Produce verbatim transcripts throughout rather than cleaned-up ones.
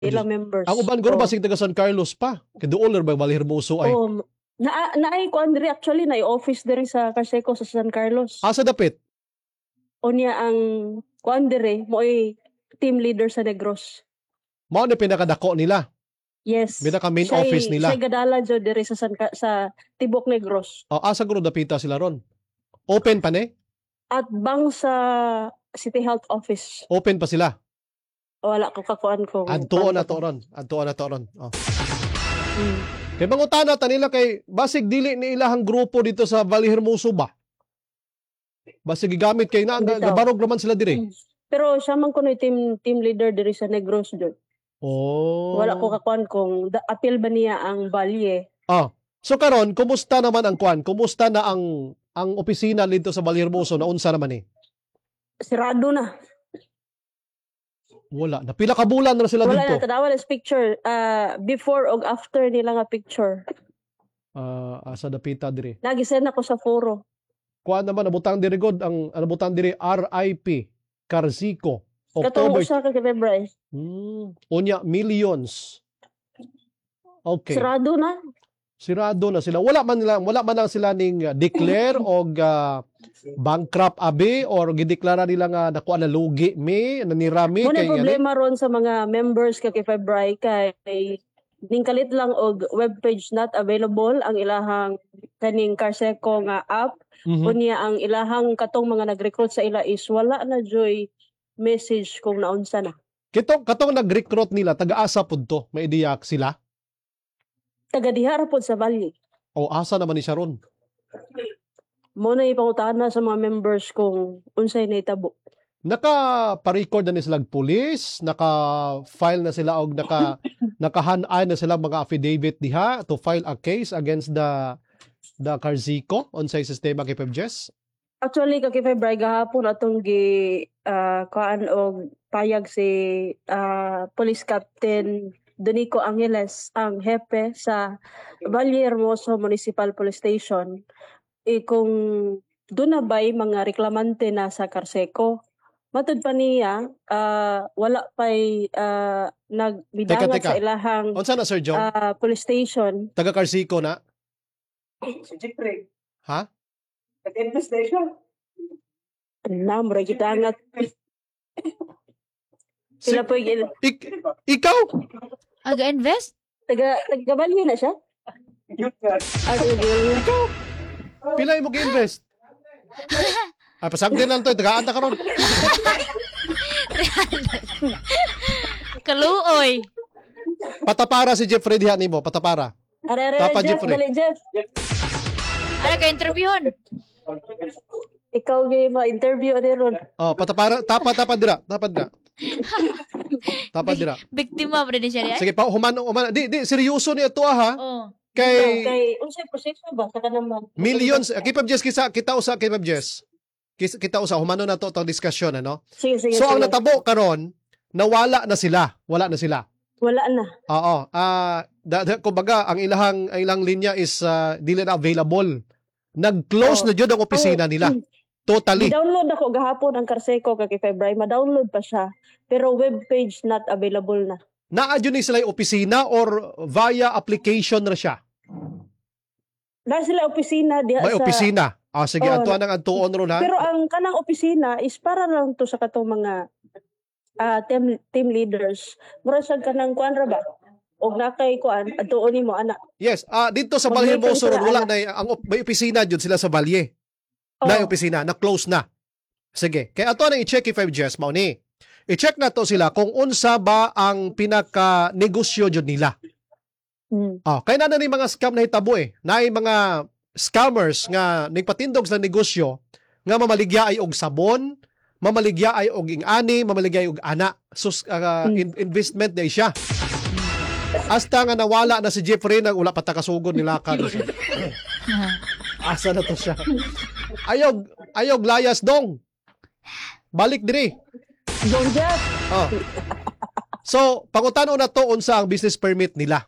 ilang members. Ang uban guro Oh. basig taga San Carlos pa. Kay duol ba Bali Hermoso ay. Oh, na naay ko Andre actually na office diri sa Carseco sa San Carlos. Asa dapit? Unya ang kuan diri mo ay team leader sa Negros. Mao ni pinakadako nila. Yes. Pinaka main Siya'y- office nila. Siya gadala jo diri sa San Ca- sa Tibok Negros. Oh, asa guro dapita sila ron? Open pa ni? At bang sa City Health Office. Open pa sila. Wala ko kakuan ko. Adtuon na to ron. Adtuon na to ron. Oh. Mm. Kay mangutana ta nila kay basig dili ni ilahang grupo dito sa Bali Hermoso ba? Basig gigamit kay na Bitaw. gabarog naman sila dire. Pero siya man kuno team team leader diri sa Negros jud. Oh. Wala ko kakuan kung da- appeal ba niya ang Balye. Ah. So karon, kumusta naman ang kwan? Kumusta na ang ang opisina dito sa Bali Hermoso na unsa naman eh? Sirado na. Wala. Napila ka bulan na sila Wala na dito. tanawa is picture uh, before og after nila nga picture. Ah, asa dapita dire. Nagisend ako sa foro. Kuan naman nabutang diri god ang nabutang diri R I P Carzico. Katong October. usa ka February. Hmm. Unya millions. Okay. Sirado na. Sirado na sila. Wala man nila, wala man lang sila ning uh, declare og uh, bankrupt abi or gideklara nila nga nakuha na lugi mi, nanirami Muna kay problema ron sa mga members ka kay February kay ningkalit lang og webpage not available ang ilahang kaning Carseco nga app. Mhm. Unya ang ilahang katong mga nag-recruit sa ila is wala na joy message kung naunsa na. Kitong katong nag-recruit nila taga-asa pud to, may ideya sila. Taga diha ra pod sa Bali. O asa naman ni Sharon? Mo na ipangutana sa mga members kung unsay naitabo. Naka-pa-record na ni sila og police, naka-file na sila og naka nakahan-ay na sila mga affidavit diha to file a case against the the Carzico unsay sistema kay Pebjes. Actually kay February gahapon atong gi ah, kuan og payag si ah, Police Captain Donico Angeles ang hepe sa Valle Hermoso Municipal Police Station. Eh kung doon na ba'y mga reklamante na sa Carseco, matud pa niya, ah, wala pa'y uh, nagbidangat Teka, teka. sa ilahang Unsa na Sir John? ah, police station. Taga Carzico na? Si Jeffrey. Ha? Nag-invest na siya. Na, mura gidangat. Si- Sila po'y gil- Ik- ikaw? Aga-invest? taga, taga Valle na siya? Yun nga. Ah, sige. Pila mo gi-invest? Ay, pasagdin lang to. Tagaan ta karon. Kaluoy. Patapara si Jeffrey diha nimo, patapara. Are, are, Papa Jeff, Jeffrey. dali, Jeff. Ano ka interviewon? Ikaw gay ma-interview ni Ron. Oh, patapara, tapa tapa dira, tapa dira. Tapa dira. Biktima pa rin siya riyan? Sige pa humano, humano. Di di seryoso ni ato ha. Oh. Kay Kay, unsay proseso ba? Saka naman. millions, kay Pebjes kita kita usa kay Pebjes. Kis- Kita usa humano na to tong diskusyon ano. Sige, sige, So ang sige. natabo karon, nawala na sila. Wala na sila. Wala na. Oo. Ah, da, da, kumbaga ang ilahang ang ilang linya is uh, dili na available. Nag-close Oo. na jud ang opisina nila. Totally. I-download ako gahapon ang Carseco kay February. Ma-download pa siya. Pero webpage not available na. Naa jud ni sila yung opisina or via application na siya. Dahil sila opisina diha May sa... opisina. Ah, sige, Oo, antuan ang antuon ron ha. Pero ang kanang opisina is para lang to sa katong mga ah, team team leaders. Mura sa kanang kuan ra ba? Og nakay kuan adtuon nimo anak. Yes, ah dito sa Bali Mag-meeting Hermoso ron, sila, wala anak. na ang op- may opisina jud sila sa Balye. Oh, Na opisina, na close na. Sige, kaya ato nang i-check if five Gs mao ni. I-check na to sila kung unsa ba ang pinaka negosyo jud nila. mm. Ah, kay na ni mga scam na hitabo eh. Naay mga scammers nga nagpatindog sa negosyo nga mamaligya ay og sabon, mamaligya ay og ingani, mamaligya ay og ana. Sus ah, Mm. in- investment na siya. Hasta nga nawala na si Jeffrey nang wala pa takasugod nila ka. Asa na to siya? Ayog, ayog layas dong. Balik diri. John Jeff. Oh. So, pangutano na to unsa ang business permit nila.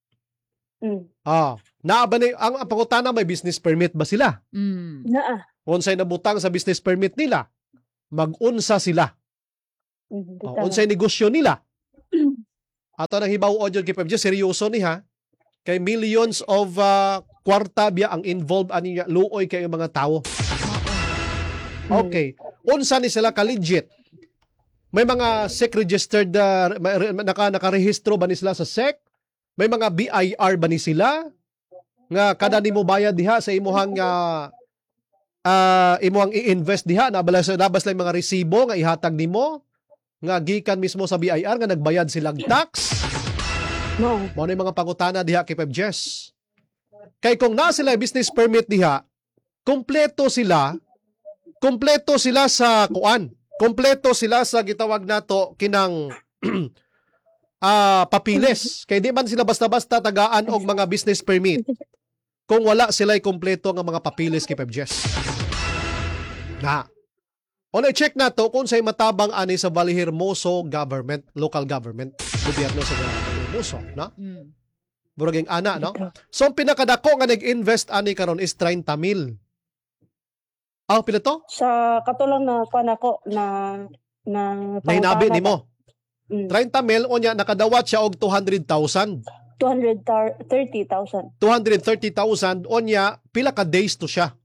Mm. Ah, naa ba ni ang, ang pangutana may business permit ba sila? Mm. Naa. Unsay nabutang sa business permit nila? Mag-unsa sila? Mm. Oh, unsay negosyo nila? Ato nang hibaw audio kay Pep Jess, seryoso ni ha. Kay millions of uh, kwarta biya ang involved ani luoy kay mga tao. Okay. Unsa ni sila ka legit? May mga S E C registered uh, naka nakarehistro ba ni sila sa S E C? May mga B I R ba ni sila? Nga kada nimo bayad diha sa imuhang uh, uh, imuhang i-invest diha nabas nabas lang mga resibo nga ihatag nimo nga gikan mismo sa B I R nga nagbayad silang tax. No. Mao na yung mga pangutana diha kay Pep Jess. Kay kung na sila business permit diha, kompleto sila, kompleto sila sa kuan. Kompleto sila sa gitawag nato kinang ah papiles. Kay di man sila basta-basta tagaan og mga business permit. Kung wala sila'y kompleto nga mga papiles kay Pep Jess. Na. O na-check na to kung sa'y matabang ani sa Vallehermoso government, local government, gobyerno sa Vallehermoso, no? Mm. Buraging ana, no? So, ang pinakadako nga nag-invest ani karon is thirty mil. Ah, pila to? Sa katulang na kuan ako na na Nahinabi pangutana nimo. ba? Mm. thirty mil o niya nakadawat siya og two hundred thousand. two hundred thirty thousand. two hundred thirty thousand o niya pila ka days to siya.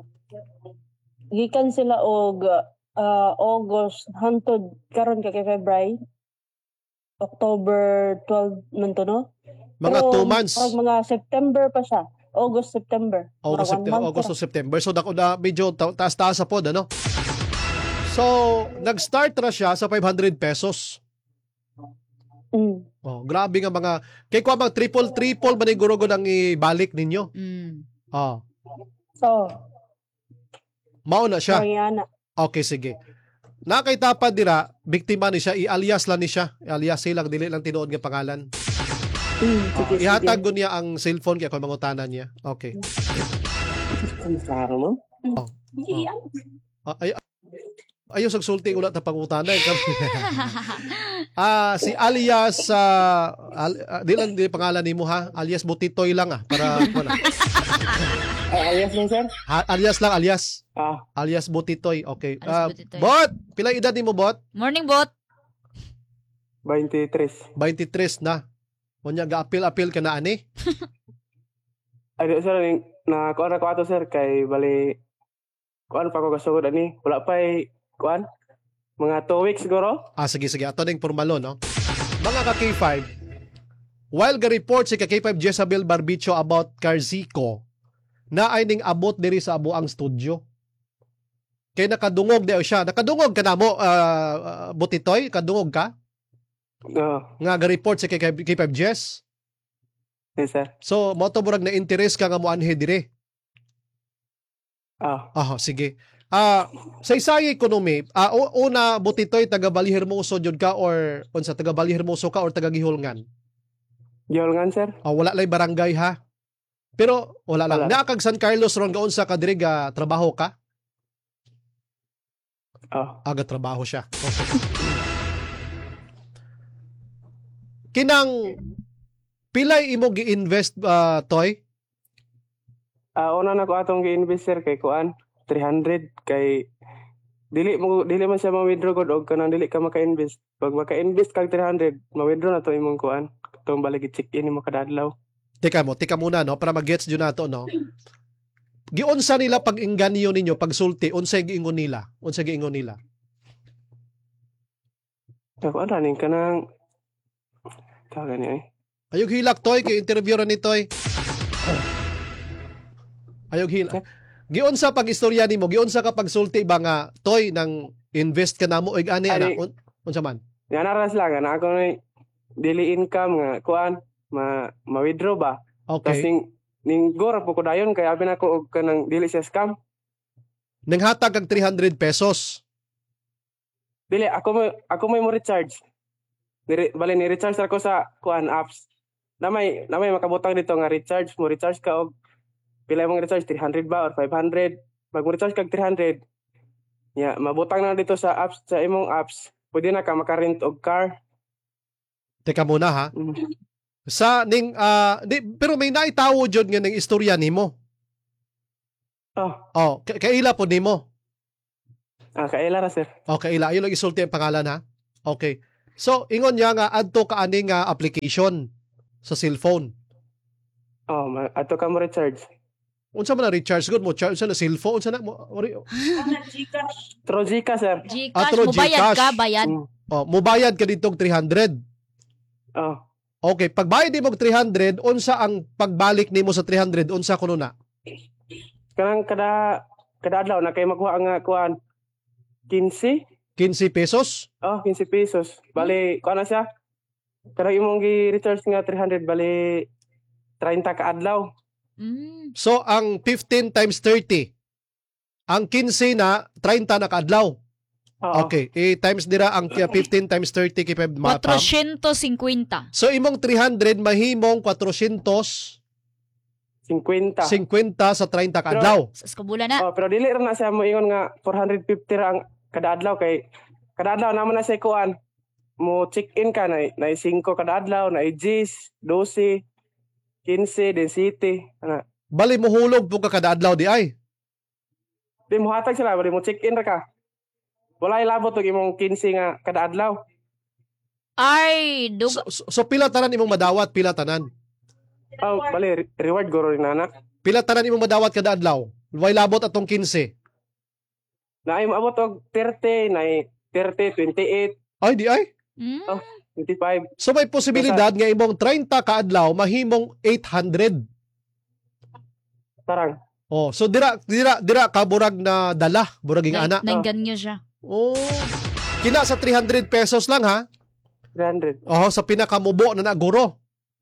Gikan sila og uh, August hantod karon kay February. October twelve man to, no? Mga Pero, two months. pag mga September pa siya. August, September. August, Mura one September, month August pa. to September. So, dako na medyo ta- taas-taas sa pod, ano? So, nag-start na siya sa five hundred pesos. Mm. Oh, grabe nga mga, kay kwa bang triple-triple ba ni Gurugo nang ibalik ninyo? Mm. Oh, So, mao na siya. Mariana. Okay, sige. Nakaitapad dira, biktima ni siya, i-alias lang ni siya. I-alias silang, dili lang tinuod nga pangalan. Mm, Oh, sige, ihatag sige. ko niya ang cellphone kaya kung mangutanan niya. Okay. Klaro mo? Oh. Ah, ay, ayaw sa sulti ulat na pangutanan. Ah, si alias uh, al, ah, di lang di pangalan nimo ha. Alias Butitoy lang ah para wala. Ah, ayos lang, sir? Ha, alias lang alias. Ah, Alias Butitoy. Okay. Alias Ah, Butitoy. Bot, pila edad nimo Bot? Morning, bot. twenty-three. twenty-three na. Unya ga-appeal-appeal ka na ani? Ay, di, sir, ning- na kuan ako ato, sir, kay bali, kuan pa ko kasugod ani. Wala pa ay, kuan, mga two weeks siguro. Ah, sige, sige. Ato ning formalo, no? Mga ka-K five, while ga-report si ka-K five Jezabel Barbicho about Carzico, na ay ning abot diri sa abuang studio. Kay nakadungog daw siya. Nakadungog ka na mo, uh, uh, Butitoy? Kadungog ka? Oo, Nga ga-report si K five Jez. yes, sir. So, mo to burag na interest ka nga mo anhe dire. Ah, Ah, sige. Ah, sa isang ekonomi, ah, u- una Butitoy taga Vallehermoso jud ka or unsa taga Vallehermoso ka or taga Gihulngan? Gihulngan, sir. Ah, wala lay barangay ha. Pero wala lang. Wala. Naa kag San Carlos ron gaon sa kadiri ga trabaho ka? Ah, Aga trabaho siya. Okay. Kinang pilay imo gi-invest uh, Toy? ah una na ko atong gi-invest, sir, kay kuan, three hundred, kay, dili mo dili man siya ma-withdraw gud og kanang dili ka maka-invest. Pag maka-invest kag three hundred, ma-withdraw na to imong kuan. Tong balik i-check in mo kada adlaw. Teka mo, teka muna no para mag-gets jud nato no. Giunsa nila pag inganyo ninyo pag sulti, unsay giingon nila? Unsay giingon nila? Ako ana ning kanang tawagan niya eh. Ayog hilak Toy kay interview ra ni Toy. Ayog hilak. Giunsa pag istorya nimo? Giunsa ka pag sulti ba nga Toy nang invest ka namo og ani ana? Ani- Un- Unsa man? Nga naras lang na ako ni daily income nga kuan ma ma-withdraw ba. Tas Okay. ning ning gora po ko dayon kay abi na ko og kanang dili siya scam. Nang hatag kag three hundred pesos. Dili ako mo ako may mo recharge. Ni bali ni recharge ako sa kuan apps. Na may na may makabutang dito nga recharge mo recharge ka og pila mong recharge three hundred ba or five hundred. Mag mo recharge kag three hundred. Ya, mabutang na dito sa apps sa imong apps. Pwede na ka makarent og car. Teka muna ha. Mm. Sa ning ah, di, pero may naitawo jud nga ning istorya nimo. Oh, Oh, ka- kaila po nimo. ah kaila ra, sir. Okay, ila ayo lang isulti ang pangalan ha. Okay. So ingon niya nga adto ka ani nga application sa cellphone. Oh, ma- ato ka mo recharge. Unsa man na recharge good mo charge sa na cellphone unsa na mo ori- Through Gcash, sir. Gcash, Ah, through mubayad Gcash. ka, bayad. Mm. oh, mubayad ka ditong three hundred. Oh. Okay, pagbayad nimo og three hundred, unsa ang pagbalik nimo sa three hundred unsa kuno na? Kanang kada kada adlaw na kay magkuha nga kuan fifteen. fifteen pesos? Oh, fifteen pesos. Bali, kuha na siya. Pero imong gi-recharge nga three hundred, bali thirty ka adlaw. Mm. So ang fifteen times thirty. Ang fifteen na thirty na kaadlaw. Oo. Okay, i-times dira ang uh, fifteen times thirty kay peb matam. four fifty. So imong three hundred mahimong four fifty. fifty sa thirty ka adlaw. Sa kabulan na. Oh, pero dili ra na siya mo ingon nga four fifty ra ang kada adlaw kay kada adlaw naman na siya kuan. Mo check-in ka na na five kada adlaw, na G's, twelve, fifteen, density. Ana. Bali mo hulog po ka kada adlaw di ay. Di mo hatag sila, bali mo check-in ra ka. Wala ilabot og imong fifteen nga kada adlaw. Ay, dug So, so, so pila tanan imong madawat, pila tanan. Oh, bali re- reward guro rin nana. Pila tanan imong madawat kada adlaw. Way labot atong fifteen. Na ay moabot og thirty, na thirty, twenty-eight, Ay di ay. Mm. twenty-five. So may posibilidad nga imong thirty ka adlaw mahimong eight hundred. Tarang. Oh, so dira dira dira ka burag na dala, burag ing ana. Nainggan niyo siya. Oh. Kina sa three hundred pesos lang ha. three hundred. Oh, sa pinakamubo na naguro.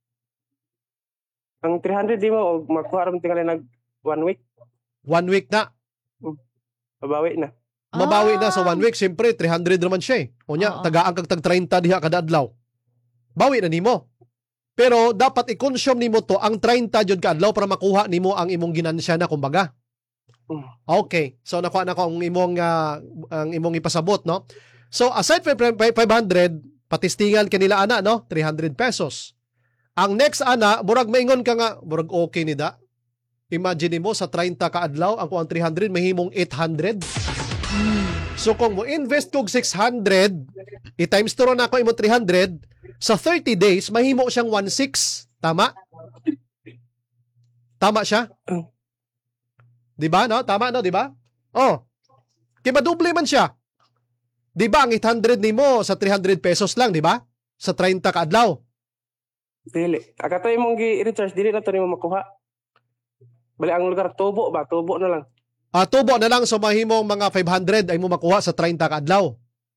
Ang three hundred di mo og magkuha ra mo tingali nag one week, One week na. babawi na. Mabawi na Ah. sa one week, siyempre three hundred naman siya eh. O nya, Oo. tagaan kag tag thirty diha kada adlaw. Bawi na nimo. Pero dapat i-consume nimo to ang thirty jud ka adlaw para makuha nimo ang imong ginansya na kumbaga. Mm. Okay. So nakuha na ko ang imong ah, ang imong ipasabot no. So aside from five hundred, patistingan kanila ana no, three hundred pesos. Ang next ana, murag maingon ka nga, murag okay ni da. Imagine mo sa thirty ka adlaw ang kuang three hundred mahimong eight hundred. Mm. So kung mo invest kog six hundred, i-times two na ako imo three hundred, sa thirty days mahimo siyang one six. Tama? Tama siya? Mm. 'Di ba no? Tama no, 'di ba? Oh. Kaya madoble man siya. 'Di ba ang eight hundred nimo sa three hundred pesos lang, 'di ba? Sa thirty ka adlaw. Dili. Akato imong gi-recharge dili na to nimo makuha. Bali ang lugar tubo ba? Tubo na lang. Ah, tubo na lang so mahimong mga five hundred ay mo makuha sa thirty ka adlaw.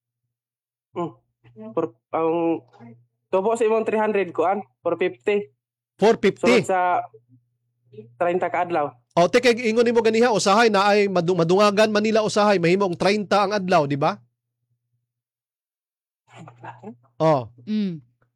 For, ang tubo sa imong three hundred kuan, four fifty. four Sunod fifty. sa thirty ka adlaw. O te kay ingon nimo ganiha usahay na ay madu- madungagan Manila usahay mahimong thirty ang adlaw, di ba? Oh. Mm.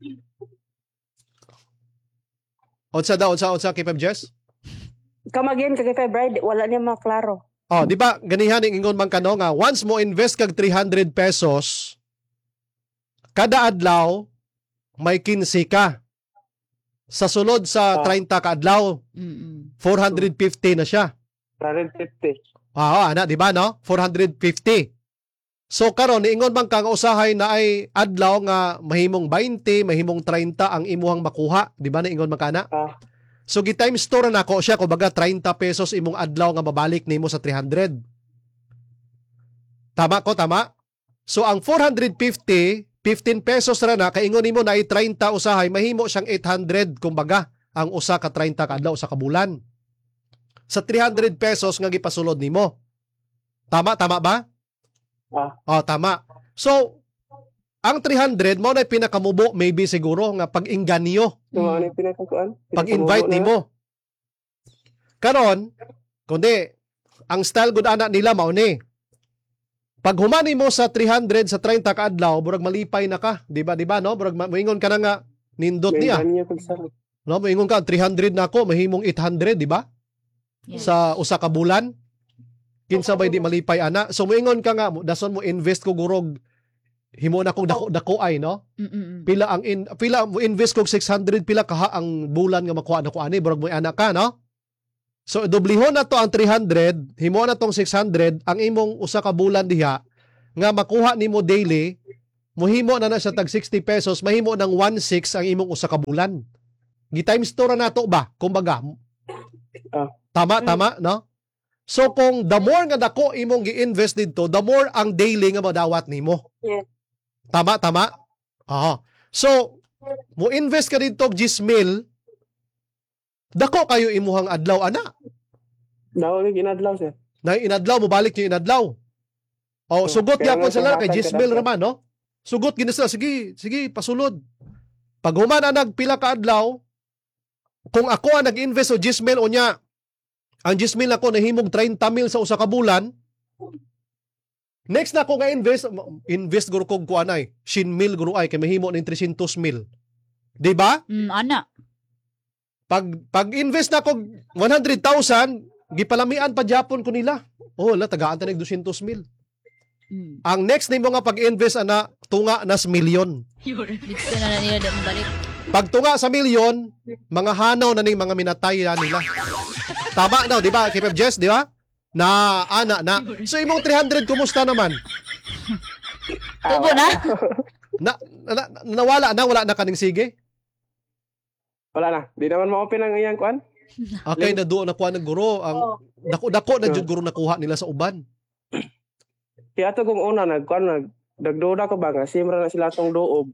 Unsa daw unsa unsa kay Pep Jess? Kamagin kay February, wala niya maklaro. Oh, di ba ganihan ning ingon man kano nga once mo invest kag three hundred pesos kada adlaw may fifteen ka. Sa sulod sa Ah. thirty ka adlaw, Mm. four hundred fifty na siya. four fifty. Ah, ana, di ba no? four hundred fifty. So karon niingon man kang usahay na ay adlaw nga mahimong twenty, mahimong thirty ang imuhang makuha, di ba niingon man kana? Ah. So gi times two na nako siya kumbaga thirty pesos imong adlaw nga mabalik nimo sa three hundred. Tama ko, tama? So ang four hundred fifty, fifteen pesos ra na kay ingon nimo na ay thirty usahay, mahimo siyang eight hundred kumbaga ang usa ka thirty ka adlaw usa ka bulan. Sa three hundred pesos nga gipasulod nimo. Tama, tama ba? Ah. Oh, tama. So ang three hundred mo na pinakamubo maybe siguro nga pag-inganyo, Yung ano yung pinakakuan? pag-invite nimo. Karon, kundi ang style gud ana nila mao ni. Pag humani mo sa three hundred sa thirty ka adlaw, burag malipay na ka, di ba? Di ba no? Burag ma- moingon ka na nga nindot niya. No, moingon ka three hundred na ako, mahimong eight hundred, di ba? Yes. Sa usa ka bulan. Kinsa bay di malipay ana. So moingon ka nga, dason mo invest ko gurog himo na kong dako dako ay no. Mm. Pila ang in, pila mo invest kog six hundred pila kaha ang bulan nga makuha nako ani burag mo ana ka no. So dublihon na to ang three hundred, himo na tong six hundred ang imong usa ka bulan diha nga makuha nimo daily muhimo na na sa tag sixty pesos, mahimo ng one six ang imong usa ka bulan. Gi-times two ra nato ba? Kumbaga. Ah. Tama, tama, no? So kung the more nga dako imong gi-invest dito, the more ang daily nga madawat nimo. Yeah. Tama, tama? Aha. So, mo invest ka dito og ten mil, dako kayo imuhang adlaw ana. Daw ni ginadlaw sir. Na inadlaw mo balik yung inadlaw. O So, sugot kaya gyapon nga sila kay suhatag ten ka mil dapat. raman, no? Sugot gina sila, sige, sige, pasulod. Pag humana nagpila ka adlaw, kung ako ang nag-invest o ten mil o nya, ang ten mil ako nahimog thirty mil sa usa ka bulan, next na ako nga invest, invest guro kog kuan ay, ten mil guro ay, kay mahimo ng three hundred mil. Di ba? Mm, ana. Pag, pag invest na ako one hundred thousand, gipalamian pa Japon ko nila. Oh, la, tagaan ta nag two hundred mil. Mm. Ang next nimo nga pag-invest ana, tunga nas milyon. Dito na na nila dito balik. Pag tunga sa milyon, mga hanaw na ning mga minatay na nila. Tama na, di ba? Keep up Jess, di ba? Na, ana, na. So, imong three hundred, kumusta naman? Tubo na? Na, na, nawala na, wala na kaning sige? Wala na. Di naman ma-open ang iyang kuan. Okay, na doon nakuha ng guro. Ang, Oh. dako, dako na dyan guro nakuha nila sa uban. Kaya ato kung una nagkuan nag dagduda ko ba nga simra na sila tong doob.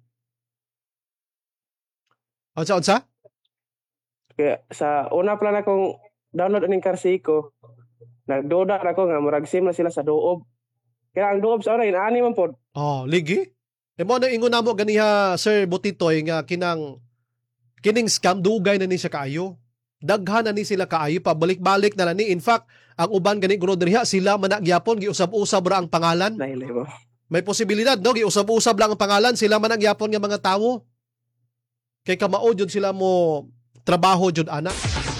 Unsa, unsa? Kaya sa una pa lang akong download aning Karsiko, nagduda na ko nga murag sim na sila sa doob. Kaya ang doob sa una inaani man pod. Oh, ligi? E mo na ingon namo ganiha, Sir Butitoy, nga kinang, kining scam, dugay na ni siya kaayo. Daghan na ni sila kaayo, pabalik-balik na lang ni. In fact, ang uban gani guro diriha, sila managyapon, giusab-usab ra ang pangalan. Nahilay mo. May posibilidad, no? Giusab-usab lang ang pangalan, sila man ang yapon nga mga tawo. Kay kamao jud sila mo trabaho jud ana.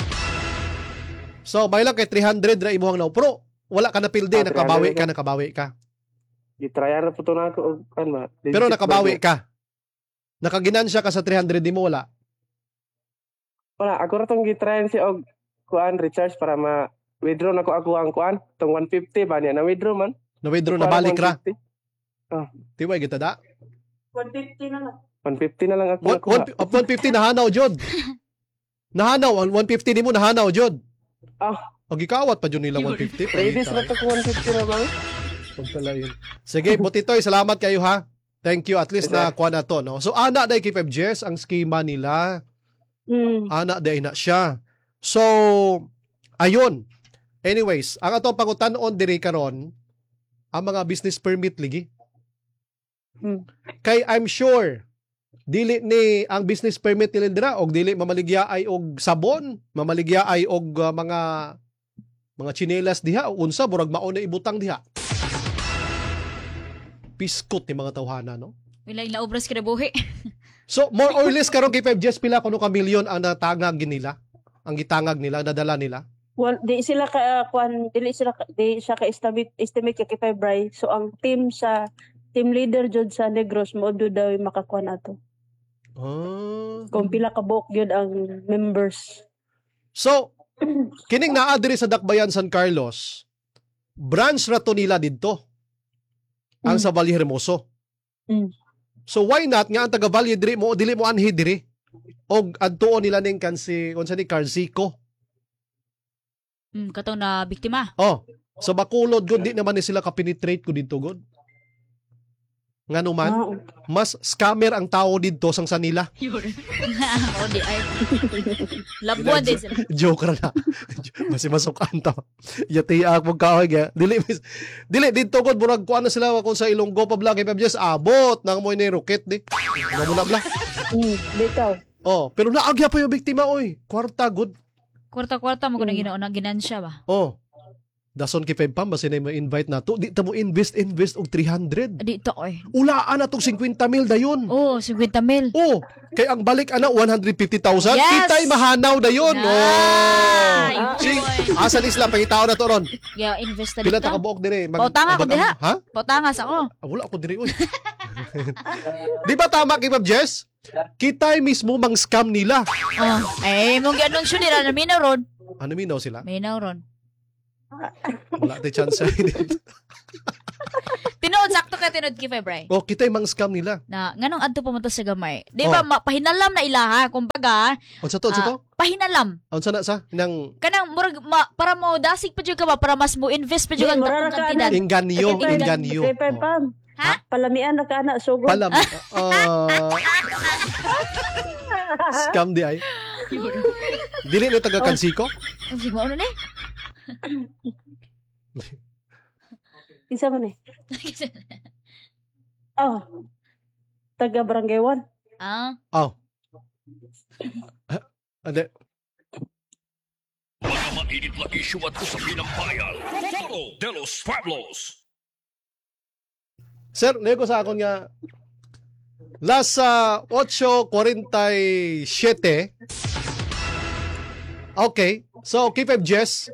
So, may lang kay three hundred ra imuhang na pro. Wala ka na pilde, Ah, nakabawi three hundred ka, nakabawi ka. Gitrayar na po to na ako kan ba. Pero nakabawi ka. Nakaginansya ka sa three hundred di mo wala. Wala, ako ra tong gitryan si og kuan recharge para ma withdraw na ko ako ang kuan tong one fifty ba niya na withdraw man. Na-withdraw na Para balik ra. one fifty. Tiway kita da. one fifty na lang. one fifty na lang ako One- nakuha. one- one fifty nahanaw jud. Nahanaw ang one fifty di mo nahanaw jud. Ah. Og gikawat pa jud nila one fifty. Ladies na to ko one fifty na ba? Huwag pala yun. Sige, Butitoy, salamat kayo ha. Thank you. At least Yes, na sir. kuha na to. No? So, ana day kay Pep Jess, ang schema nila. Mm. Ana day na siya. So, ayun. Anyways, ang atong pangutanon diri karon ang mga business permit ligi. Hmm. Kay I'm sure dili ni ang business permit nila dira og dili mamaligya ay og sabon, mamaligya ay og uh, mga mga tsinelas diha o unsa murag mao na ibutang diha. Piskot ni mga tawhana, no? Wala ila obras kada buhi. So, more or less karon kay Pep Jess pila kuno ka milyon ang natangag nila, ang gitangag nila, nadala nila. Well, di sila ka kuan dili sila ka- di siya ka estimate estimate kay February. So ang team sa team leader jud sa Negros mo do daw yung makakuan ato. Ah. Kung pila ka buok yun ang members. So, kining naa diri sa Dakbayan San Carlos, branch ra to nila didto. Ang Mm. sa Valle Hermoso. Mm. So why not nga ang taga Valle diri mo dili mo anhi diri og adtuon nila ning kan si unsa ni Carzico. Mm, katong na biktima. Oh, sa Bacolod gud di naman ni sila ka-penetrate ko dito gud. Ngano man, Ah, mas scammer ang tao didto sang sa nila. O di ay. Labuan din sila. Joke ra na. Mas masukan to. Yati ako kaoy ga. Dili mis- dili didto gud murag kuan na sila kung sa Ilonggo pa bla kay Pep Jess abot nang mo ni rocket di. Nga mo na bla. mm, bitaw. Oh, pero naagya pa yung biktima oy. Kwarta gud. Kwarta-kwarta mo ko na Mm. ginaon na ginansya ba? Oh. Dason kay Pep Pam basi na mo invite na to. Di ta mo invest invest og three hundred. Dito oy. Ulaan na tong fifty mil dayon. Oh, fifty mil. Oh, kay ang balik ana one hundred fifty thousand. Yes! Kitay mahanaw dayon. Nice! Oh. Si Boy. asan isla pangitaw na to ron. Yeah, invest na Pila ta dito. ka buok dire. Pautanga ko abag- diha. Ha? Pautangas ako. Ah, wala ako diri oy. Di ba tama kay Pep Jess? Kitay mismo mang scam nila. Oh, eh mong gi-anunsyo nila na minaw ron. Ano minaw sila? Minaw ron. Wala tay chance dito. Tinuod tinuod sakto ka tinuod Kifay Bray. O kita yung mga scam nila. Na nganong adto pumunta sa gamay. Di ba Oh. ma- pahinalam na ilaha kumbaga. Unsa to, unsa to? ah, pahinalam. Unsa na sa nang Kanang murag ma, para mo dasig pa jud ka ba para mas mo invest pa jud Di, ang mura dakong na ka kantidad. na. inganyo, Kay inganyo. Kay Pay Pam. Ha? Palamian na ka na sugod. Palam. ah, scam di ay. Dili na taga Kansiko? Sige mo ano ni? Isa man eh. Oh. Taga Barangay one. ah, Oh. Ade. Mga mainit na isyu at usapin ng bayan. Foro de los Pueblos. Sir, nego sa akon nga last sa eight forty-seven. Okay. So, keep up, Jess.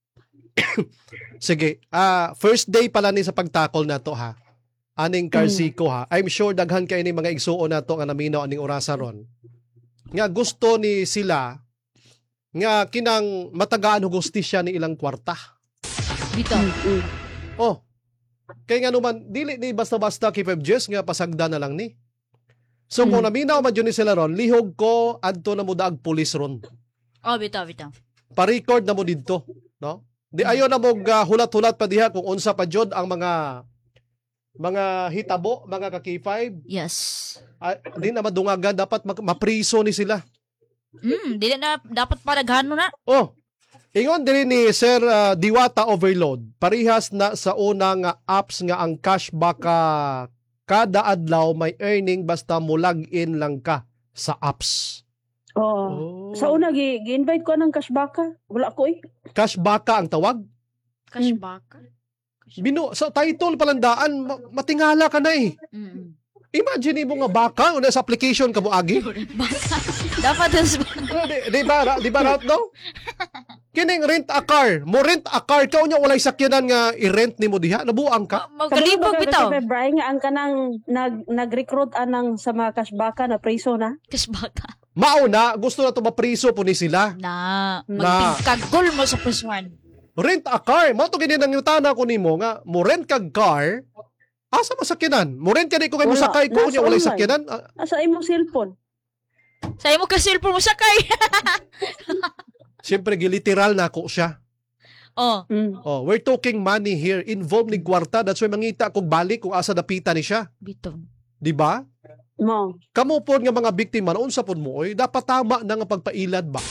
Sige. ah first day pala ni sa pagtakol na to, ha? Aning Karsiko, ha? I'm sure daghan kayo ni mga igsuon na to nga naminaw aning orasa ron. Nga gusto ni sila nga kinang matagaan og hustisya ni ilang kwarta. bitaw. Oh. Kaya nga naman, dili ni basta-basta keep up, Jess, nga pasagda na lang ni. So, kung naminaw man yun ni sila ron, lihog ko, adto na mo daag pulis ron. Oh, bitaw, bitaw. Pa-record na mo dito, no? Di ayo na mo uh, hulat-hulat pa diha kung unsa pa jud ang mga mga hitabo, mga ka K five. Yes. Ah, di na madungagan, dapat mag- mapriso ni sila. Mm, dili na dapat padaghano na. Oh, ingon diri ni Sir uh, Diwata Overload, parihas na sa una nga apps nga ang cashback ka kada adlaw may earning basta mo log-in lang ka sa apps. Oo. Sa una, gi- gi-invite ko ng cashbacka. Wala ko eh. Cashback ka ang tawag. Cashback. Bino, sa title palandaan, ma- matingala ka na eh. Mm. Imagine mo nga baka, una sa application ka mo agi. Dapat tas di, di ba, ra- di ba route no? Kining rent a car. Mo rent a car ka, unya walay sakyanan nga i-rent ni mo diha. Nabuang ka. magkalibog bitaw. Kay Brian nga ang kanang nag, nag-recruit anang sa mga cashbacka na preso na. Cashback. Mauna, gusto na to mapriso po ni sila. Na, Na. magpingkagol mo sa first one. Rent a car. Mo to gini nang yutana ko nimo nga, mo rent kag car, asa masakyanan? Mo rent ka di ko kay Wala. musakay ko, Nasa unya walay online. sakyanan. Ah, Asa imong cellphone? Sa imo ka cellphone mo sakay. Siyempre, giliteral na ako siya. Oh, Mm. Oh, we're talking money here. Involved ni kwarta. That's why mangita kog balik kung asa dapita ni siya. bitaw. Di ba? Mo. Kamo po nga mga biktima, unsa po mo, oy, dapat tama na nga pagpailad ba?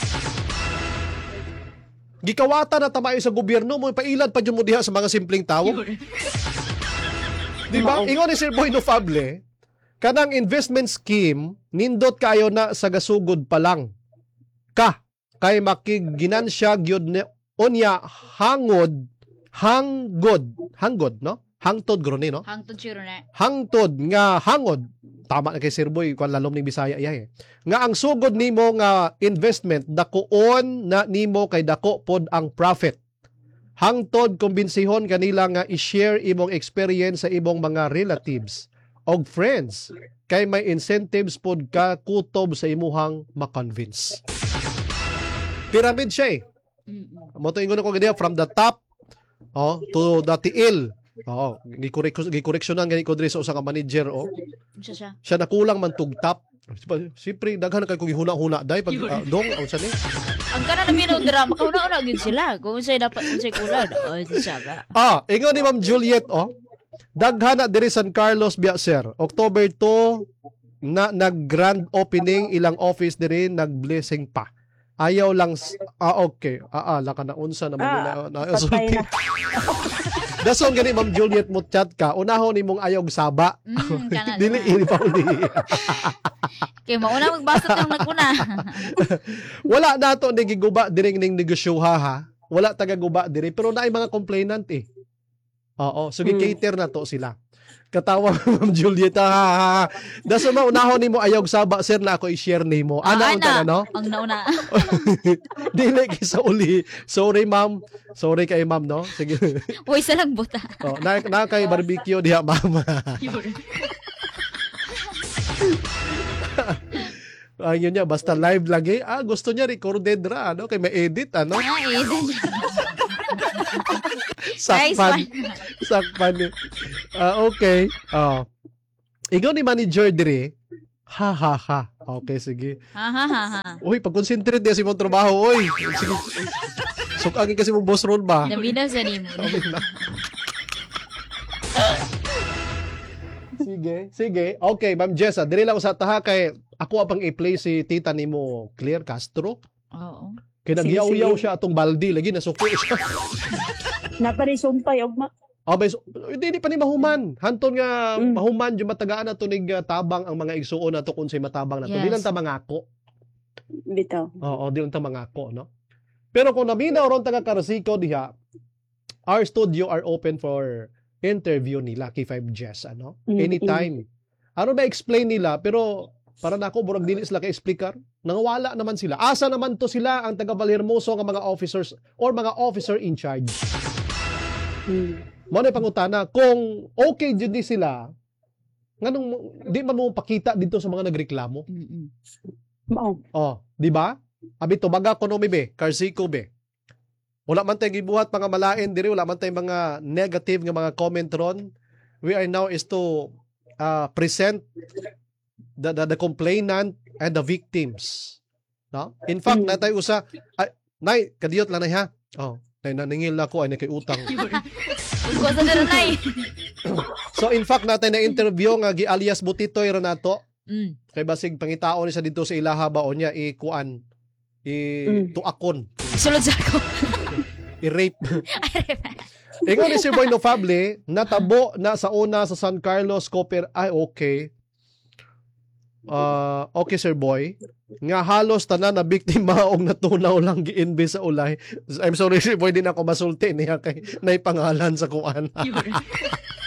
Gikawata na tamayo sa gobyerno mo, pailad pa dyan mo diha sa mga simpleng tao. Di ba? Ingon ni Sir Boy no Fable, kanang investment scheme, nindot kayo na sa gasugod pa lang. Ka, kay makiginansya gyud ni unya hangod, hanggod, hanggod, no? Hangtod gro ni, no? Hangtod sure na. Hangtod nga hangod, tama na kay Sir Boy kung lalom ni Bisaya iya eh. Nga ang sugod nimo nga investment dakuon na nimo kay dako pod ang profit. Hangtod kumbensihon kanila nga i-share imong experience sa imong mga relatives og friends kay may incentives pod ka kutob sa imuhang makonvince. Pyramid siya eh. Mm. Mo to ingon ko gani from the top oh to the tiil. Oo, gi-correctionan gani ko diri sa usa ka manager oh. Unsa siya? Siya nakulang man tugtap. Siyempre, daghan na kayo kung huna-huna day pag uh, dong, o sa ni. Ang kana na minaw drama, kauna-una gyud sila. Kung unsay dapat unsay kulang. Oh, siya ba? Ah, ingon ni Ma'am Juliet, oh. Daghan na diri San Carlos, biya, sir. October two, na nag-grand opening ilang office diri, nag-blessing pa. Ayaw lang, s- ah, okay. Ah, ah, laka na unsa naman Ah, nila. Na, patay na. Dason gani Ma'am Juliet mo chat ka, unahon nimong ayog saba. Mm, kana Dili na. ini pa uli. Kay mauna magbasa tang naguna. Wala na to ni giguba diri ning negosyoha ha. Wala taga guba diri pero naay mga complainant eh. Oo, so Hmm. gi-cater na to sila. Katawa Ma'am Juliet. Ha. Daso ma unahon nimo ayog saba sir na ako i-share nimo. Ana Ah, unta na no? Ang nauna. Dili kay sa uli. Sorry ma'am. Sorry kay ma'am no. Sige. Uy, sa lang buta. Oh, na, na kay barbecue diha ma'am. Ayun niya, basta live lagi. Ah, gusto niya recorded ra, ano? Kay may edit, ano? Ah, eh. Nice Sakpan. one. Sakpan. eh. Ah, okay. Oh. Ikaw ni manager dire. Ha ha ha. Okay, sige. Ha ha ha ha. Uy, pag-concentrate niya si mong trabaho, uy. Sige. Sukagin kasi mong boss roll ba? Naminaw sa nimo. Sige, sige. Okay, Ma'am Jessa, dili lang sa taha kay ako apang i-play si tita nimo Claire Castro. Oo. Kay Sige, nagyaw-yaw sige. siya atong baldi lagi nasuko siya. Naparisumpay og ma. Oh, may, hindi, hindi pa ni mahuman. Hanton nga Mm. mahuman yung matagaan na tunig uh, tabang ang mga igsuon na to kung sa'y matabang na to. Yes. Di lang ta mangako. Bitaw. Oo, di lang ta mangako, no? Pero kung naminaw ron taga Karsiko diha, our studio are open for interview ni Lucky Five Jess, ano? Mm, Anytime. Ano ba explain nila? Pero para nako burag dili sila ka-explicar. Nangawala naman sila. Asa naman to sila ang taga Valhermoso nga mga officers or mga officer in charge. Mm. Mo na pangutana kung okay jud ni sila nganong di man mo pakita dito sa mga nagreklamo. Mm-mm. Mao. Oh, di ba? Abi to baga konomi be, Karsiko be. Wala man tay gibuhat mga malain diri, wala man tay mga negative nga mga comment ron. We are now is to uh, present the, the the complainant and the victims. No? In fact, Mm. natay usa ay, nay kadiyot lang nay ha. Oh, nay naningil na ko ay nakay utang. Ugwa sa daranay. So in fact natay na interview nga gi-alias Butitoy ra nato. Mm. Kay basig pangitao ni sa dito sa ilaha baon niya i-kuan i Mm. tuakon, Sulod sa ako. i-rape. Ingon ni si Boy No Fable, natabo na sa una sa San Carlos Copper. Ay, okay. Uh, okay, Sir Boy. Nga halos tanan na biktima og natunaw lang gi-invest sa ulay. I'm sorry, Sir Boy, din ako masulti niya kay nay pangalan sa kuan.